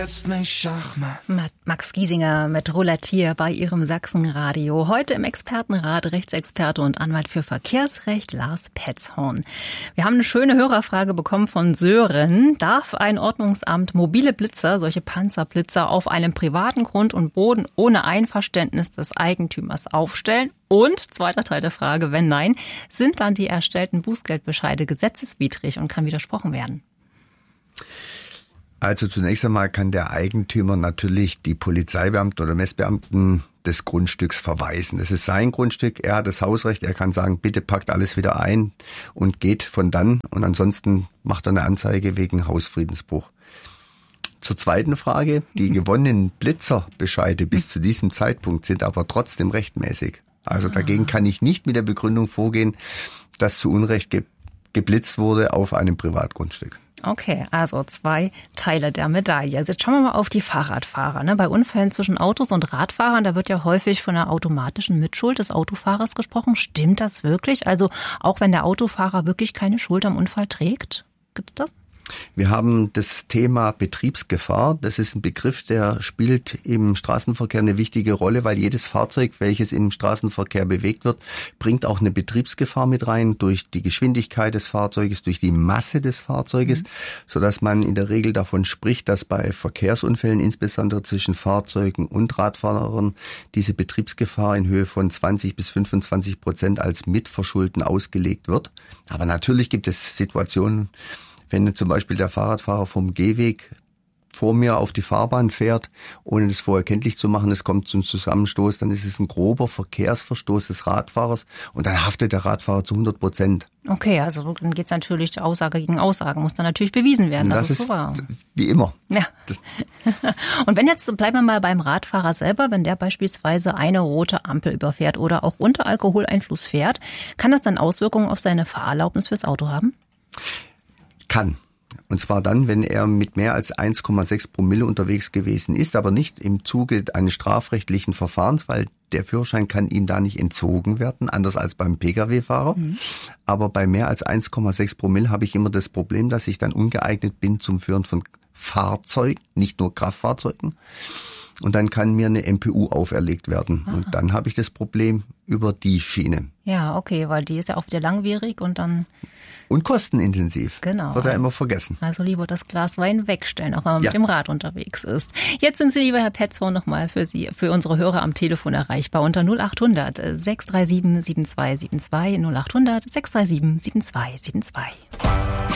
Jetzt nicht Schachmatt. Max Giesinger mit Roulette bei Ihrem Sachsenradio. Heute im Expertenrat Rechtsexperte und Anwalt für Verkehrsrecht Lars Petzhorn. Wir haben eine schöne Hörerfrage bekommen von Sören. Darf ein Ordnungsamt mobile Blitzer, solche Panzerblitzer, auf einem privaten Grund und Boden ohne Einverständnis des Eigentümers aufstellen? Und, zweiter Teil der Frage, wenn nein, sind dann die erstellten Bußgeldbescheide gesetzeswidrig und kann widersprochen werden? Also zunächst einmal kann der Eigentümer natürlich die Polizeibeamten oder Messbeamten des Grundstücks verweisen. Das ist sein Grundstück, er hat das Hausrecht, er kann sagen, bitte packt alles wieder ein und geht von dann. Und ansonsten macht er eine Anzeige wegen Hausfriedensbruch. Zur zweiten Frage, die gewonnenen Blitzerbescheide bis zu diesem Zeitpunkt sind aber trotzdem rechtmäßig. Also dagegen kann ich nicht mit der Begründung vorgehen, dass zu Unrecht geblitzt wurde auf einem Privatgrundstück. Okay, also zwei Teile der Medaille. Also jetzt schauen wir mal auf die Fahrradfahrer. Bei Unfällen zwischen Autos und Radfahrern, da wird ja häufig von einer automatischen Mitschuld des Autofahrers gesprochen. Stimmt das wirklich? Also auch wenn der Autofahrer wirklich keine Schuld am Unfall trägt? Gibt's das? Wir haben das Thema Betriebsgefahr. Das ist ein Begriff, der spielt im Straßenverkehr eine wichtige Rolle, weil jedes Fahrzeug, welches im Straßenverkehr bewegt wird, bringt auch eine Betriebsgefahr mit rein durch die Geschwindigkeit des Fahrzeuges, durch die Masse des Fahrzeuges, sodass man in der Regel davon spricht, dass bei Verkehrsunfällen, insbesondere zwischen Fahrzeugen und Radfahrern, diese Betriebsgefahr in Höhe von 20-25% als Mitverschulden ausgelegt wird. Aber natürlich gibt es Situationen, wenn zum Beispiel der Fahrradfahrer vom Gehweg vor mir auf die Fahrbahn fährt, ohne das vorher kenntlich zu machen, es kommt zum Zusammenstoß, dann ist es ein grober Verkehrsverstoß des Radfahrers und dann haftet der Radfahrer zu 100%. Okay, also dann geht's natürlich Aussage gegen Aussage, muss dann natürlich bewiesen werden, dass es so war. Wie immer. Ja. Und wenn jetzt, bleiben wir mal beim Radfahrer selber, wenn der beispielsweise eine rote Ampel überfährt oder auch unter Alkoholeinfluss fährt, kann das dann Auswirkungen auf seine Fahrerlaubnis fürs Auto haben? Kann. Und zwar dann, wenn er mit mehr als 1,6 Promille unterwegs gewesen ist, aber nicht im Zuge eines strafrechtlichen Verfahrens, weil der Führerschein kann ihm da nicht entzogen werden, anders als beim Pkw-Fahrer. Aber bei mehr als 1,6 Promille habe ich immer das Problem, dass ich dann ungeeignet bin zum Führen von Fahrzeugen, nicht nur Kraftfahrzeugen. Und dann kann mir eine MPU auferlegt werden. Und dann habe ich das Problem über die Schiene. Ja, okay, weil die ist ja auch wieder langwierig und dann... Und kostenintensiv. Genau. Wird ja immer vergessen. Also lieber das Glas Wein wegstellen, auch wenn man mit dem Rad unterwegs ist. Jetzt sind Sie, lieber Herr Petzhorn, nochmal für unsere Hörer am Telefon erreichbar unter 0800 637 7272 0800 637 7272.